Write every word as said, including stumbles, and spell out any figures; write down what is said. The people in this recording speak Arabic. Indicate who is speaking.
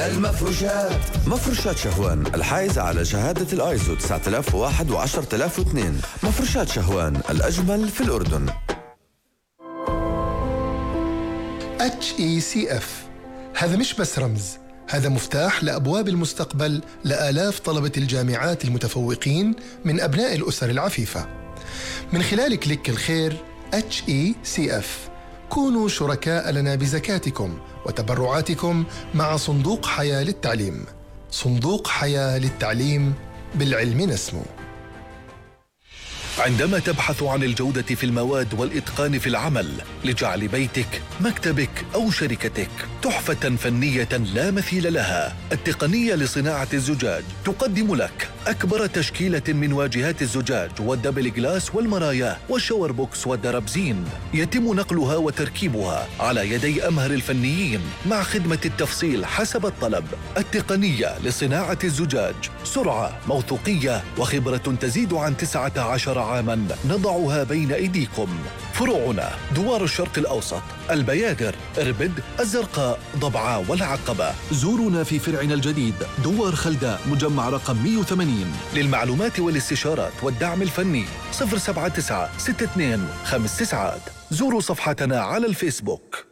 Speaker 1: المفروشات مفروشات شهوان الحائزة على شهادة الآيزو تسعة آلاف وواحد وعشرة آلاف واثنين. مفروشات شهوان الأجمل في الأردن.
Speaker 2: إتش إي سي إف هذا مش بس رمز، هذا مفتاح لأبواب المستقبل لآلاف طلبة الجامعات المتفوقين من أبناء الأسر العفيفة. من خلال كليك الخير إتش إي سي إف كونوا شركاء لنا بزكاتكم وتبرعاتكم مع صندوق حياة للتعليم. صندوق حياة للتعليم، بالعلم نسمو.
Speaker 3: عندما تبحث عن الجودة في المواد والإتقان في العمل لجعل بيتك، مكتبك أو شركتك تحفة فنية لا مثيل لها، التقنية لصناعة الزجاج تقدم لك أكبر تشكيلة من واجهات الزجاج والدبل جلاس والمرايا والشاور بوكس والدرابزين. يتم نقلها وتركيبها على يدي أمهر الفنيين مع خدمة التفصيل حسب الطلب. التقنية لصناعة الزجاج، سرعة، موثوقية وخبرة تزيد عن تسعة عشر عاماً نضعها بين أيديكم. فروعنا دوار الشرق الأوسط، البيادر، إربد، الزرقاء، ضبعة والعقبة. زورونا في فرعنا الجديد دوار خلداء مجمع رقم مئة وثمانين. للمعلومات والاستشارات والدعم الفني صفر سبعة تسعة ستة اثنين خمس تسعات. زوروا صفحتنا على الفيسبوك.